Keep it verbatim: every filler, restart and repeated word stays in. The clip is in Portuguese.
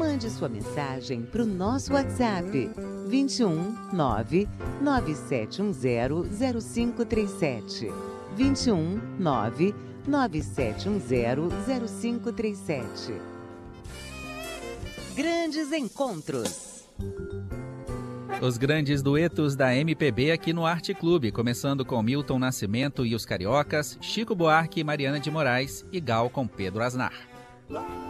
Mande sua mensagem para o nosso WhatsApp vinte e um, nove, nove sete um zero, zero cinco três sete. vinte e um, nove, nove sete um zero, zero cinco três sete. Grandes encontros. Os grandes duetos da M P B aqui no Arte Clube, começando com Milton Nascimento e os Cariocas, Chico Buarque e Mariana de Moraes e Gal com Pedro Asnar.